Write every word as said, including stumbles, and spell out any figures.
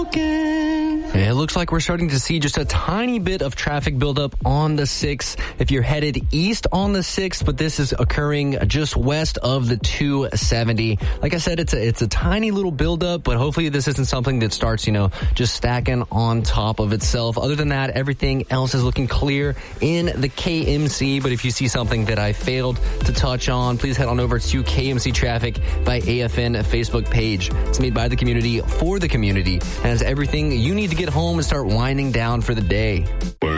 again. It looks like we're starting to see just a tiny bit of traffic buildup on the sixth if you're headed east on the sixth, but this is occurring just west of the two seventy. Like I said, it's a, it's a tiny little buildup, but hopefully this isn't something that starts, you know, just stacking on top of itself. Other than that, everything else is looking clear in the K M C, but if you see something that I failed to touch on, please head on over to K M C Traffic by A F N Facebook page. It's made by the community for the community and has everything you need to get home and start winding down for the day.